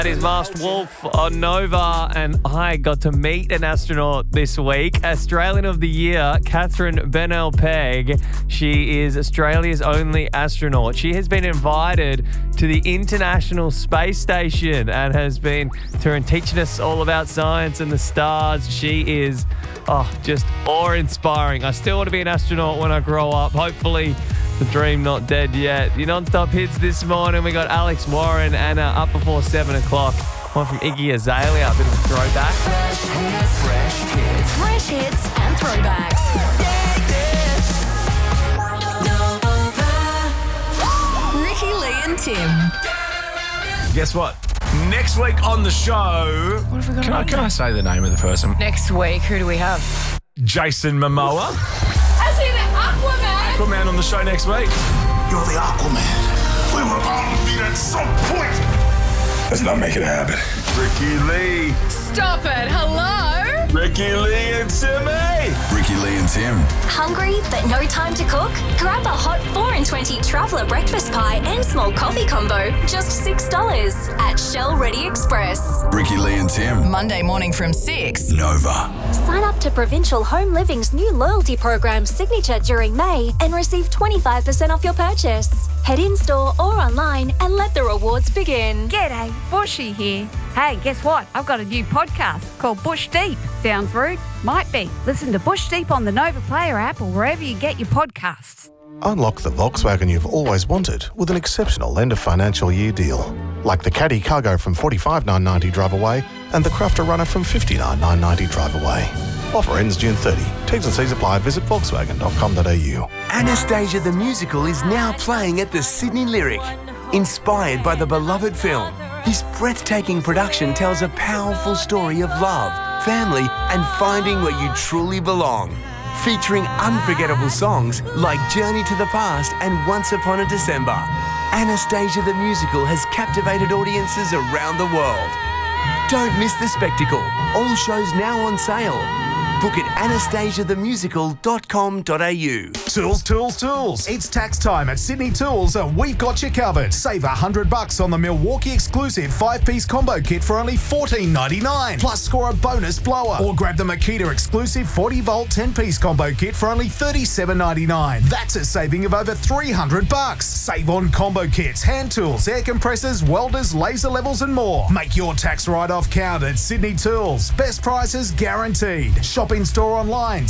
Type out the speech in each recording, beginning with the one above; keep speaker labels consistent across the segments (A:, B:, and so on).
A: That is Masked Wolf on Nova, and I got to meet an astronaut this week. Australian of the Year, Catherine Bennell-Pegg. She is Australia's only astronaut. She has been invited to the International Space Station and has been teaching us all about science and the stars. She is just awe-inspiring. I still want to be an astronaut when I grow up. Hopefully, the dream not dead yet. Your non-stop hits this morning. We got Alex Warren and up before 7 o'clock. One from Iggy Azalea, a bit of a throwback.
B: Fresh hits and throwbacks. Ricky, Lee and Tim.
C: Guess what? Next week on the show...
D: What have we got?
C: Can I say the name of the person?
D: Next week, who do we have?
C: Jason Momoa.
D: As in Aquaman.
C: Aquaman on the show next week.
E: You're the Aquaman. We were bound to meet at some point. Let's not make it happen.
C: Ricky Lee.
D: Stop it. Hello?
C: Ricky Lee and Timmy.
E: Ricky Lee and Tim.
B: Hungry but no time to cook? Grab a hot 4 and 20 traveller breakfast pie and small coffee combo, just $6 at Shell Ready Express.
E: Ricky Lee and Tim.
D: Monday morning from 6.
E: Nova.
B: Sign up to Provincial Home Living's new loyalty program Signature during May and receive 25% off your purchase. Head in-store or online and let the rewards begin.
F: G'day, Bushy here. Hey, guess what? I've got a new podcast called Bush Deep. Sounds rude? Might be. Listen to Bush Deep on the Nova Player app or wherever you get your podcasts.
G: Unlock the Volkswagen you've always wanted with an exceptional end of financial year deal. Like the Caddy Cargo from $45,990 drive away and the Crafter Runner from $59,990 drive away. Offer ends June 30. T's and C's apply. Visit volkswagen.com.au.
H: Anastasia the Musical is now playing at the Sydney Lyric. Inspired by the beloved film, this breathtaking production tells a powerful story of love, family, and finding where you truly belong. Featuring unforgettable songs like Journey to the Past and Once Upon a December. Anastasia the Musical has captivated audiences around the world. Don't miss the spectacle. All shows now on sale. Book at anastasiathemusical.com.au.
I: Tools, tools, tools. It's tax time at Sydney Tools and we've got you covered. Save $100 on the Milwaukee exclusive 5-piece combo kit for only $14.99. Plus score a bonus blower. Or grab the Makita exclusive 40-volt 10-piece combo kit for only $37.99. That's a saving of over $300. Save on combo kits, hand tools, air compressors, welders, laser levels and more. Make your tax write-off count at Sydney Tools. Best prices guaranteed. Shop in store online,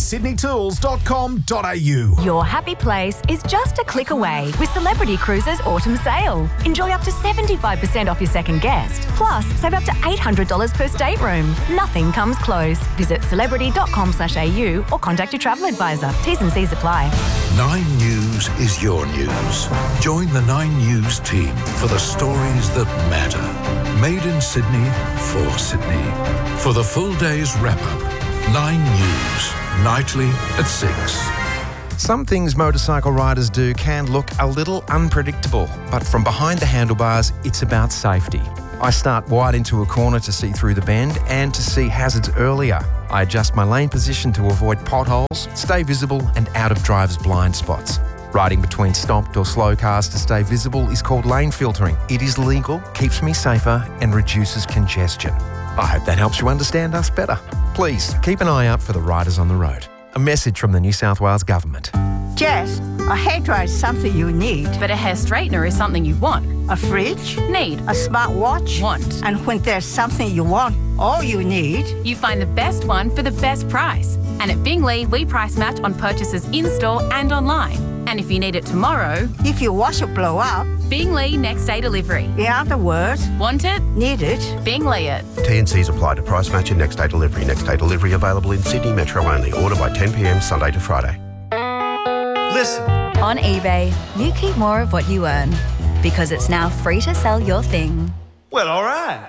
I: sydneytools.com.au.
J: Your happy place is just a click away with Celebrity Cruises Autumn Sale. Enjoy up to 75% off your second guest. Plus, save up to $800 per stateroom. Nothing comes close. Visit celebrity.com.au or contact your travel advisor. T's and C's apply.
K: 9 News is your news. Join the 9 News team for the stories that matter. Made in Sydney, for Sydney. For the full day's wrap-up, 9 News, nightly at 6.
L: Some things motorcycle riders do can look a little unpredictable, but from behind the handlebars, it's about safety. I start wide into a corner to see through the bend and to see hazards earlier. I adjust my lane position to avoid potholes, stay visible and out of drivers' blind spots. Riding between stopped or slow cars to stay visible is called lane filtering. It is legal, keeps me safer and reduces congestion. I hope that helps you understand us better. Please keep an eye out for the riders on the road. A message from the New South Wales Government.
M: Jess, a hairdryer is something you need.
D: But a hair straightener is something you want.
M: A fridge?
D: Need.
M: A smartwatch?
D: Want.
M: And when there's something you want, all you need...
D: You find the best one for the best price. And at Bingley, we price match on purchases in-store and online. And if you need it tomorrow...
M: If your washer blow up...
D: Bingley next day delivery.
M: In other words...
D: Want it?
M: Need it?
D: Bingley it.
N: T&Cs apply to price match and next day delivery. Next day delivery available in Sydney Metro only. Order by 10 p.m. Sunday to Friday.
O: Listen.
J: On eBay, you keep more of what you earn because it's now free to sell your thing.
O: Well, all right.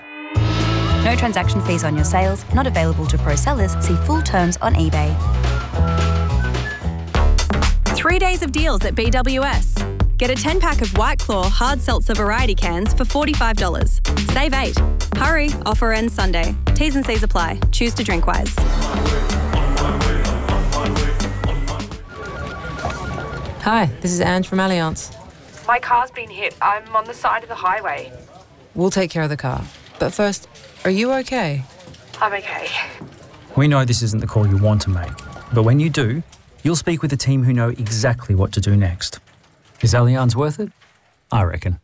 J: No transaction fees on your sales, not available to pro sellers. See full terms on eBay.
P: 3 days of deals at BWS. Get a 10-pack of White Claw hard seltzer variety cans for $45. Save 8. Hurry, offer ends Sunday. T's and C's apply. Choose to drink wise.
Q: Hi, this is Ange from Allianz.
R: My car's been hit. I'm on the side of the highway.
Q: We'll take care of the car. But first, are you okay?
F: I'm okay.
R: We know this isn't the call you want to make, but when you do, you'll speak with a team who know exactly what to do next. Is Allianz worth it? I reckon.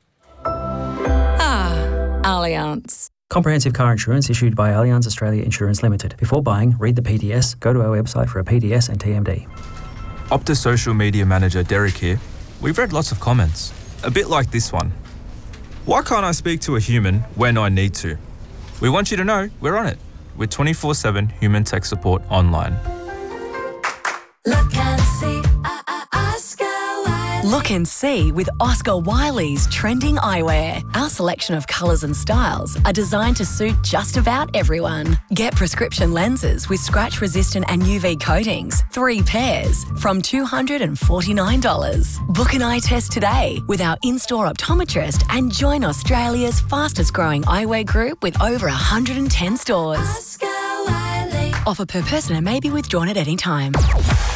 S: Allianz.
R: Comprehensive car insurance issued by Allianz Australia Insurance Limited. Before buying, read the PDS, go to our website for a PDS and TMD.
T: Optus social media manager Derek here. We've read lots of comments, a bit like this one. Why can't I speak to a human when I need to? We want you to know we're on it with 24/7 human tech support online.
U: Look and see, Look and see with Oscar Wiley's trending eyewear. Our selection of colours and styles are designed to suit just about everyone. Get prescription lenses with scratch-resistant and UV coatings, 3 pairs, from $249. Book an eye test today with our in-store optometrist and join Australia's fastest-growing eyewear group with over 110 stores. Oscar Wiley. Offer per person and may be withdrawn at any time.